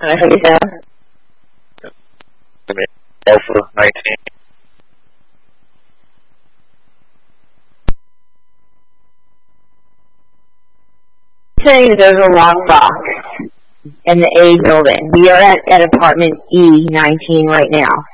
Who is that? Alpha 19. Saying there's a lockbox in the A building. We are at apartment E19 right now.